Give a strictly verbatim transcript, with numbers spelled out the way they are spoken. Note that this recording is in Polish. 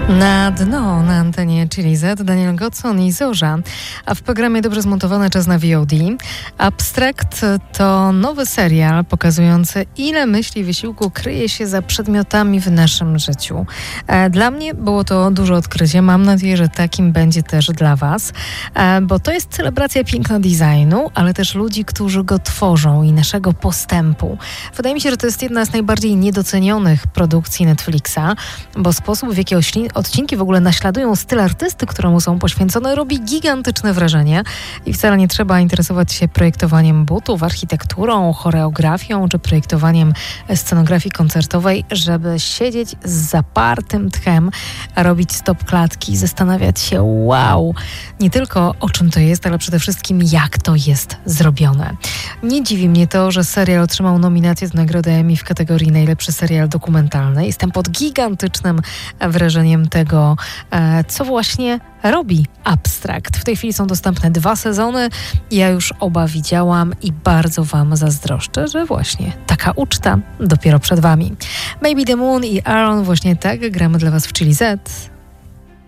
Na dno na antenie Chili Z Daniel Godson i Zorza, a w programie Dobrze Zmontowane czas na V O D. Abstract to nowy serial pokazujący, ile myśli i wysiłku kryje się za przedmiotami w naszym życiu. Dla mnie było to duże odkrycie. Mam nadzieję, że takim będzie też dla Was, bo to jest celebracja piękna designu, ale też ludzi, którzy go tworzą i naszego postępu. Wydaje mi się, że to jest jedna z najbardziej niedocenionych produkcji Netflixa, bo sposób, w jaki odcinki w ogóle naśladują styl artysty, któremu są poświęcone, robi gigantyczne wrażenie i wcale nie trzeba interesować się projektowaniem butów, architekturą, choreografią czy projektowaniem scenografii koncertowej, żeby siedzieć z zapartym tchem, robić stop klatki, zastanawiać się, wow, nie tylko o czym to jest, ale przede wszystkim jak to jest zrobione. Nie dziwi mnie to, że serial otrzymał nominację do Nagrody Emmy w kategorii najlepszy serial dokumentalny. Jestem pod gigantycznym wrażeniem tego, co właśnie robi Abstract. W tej chwili są dostępne dwa sezony. Ja już oba widziałam i bardzo Wam zazdroszczę, że właśnie taka uczta dopiero przed Wami. Maybe the Moon i Aaron, właśnie tak gramy dla Was w Chili Z.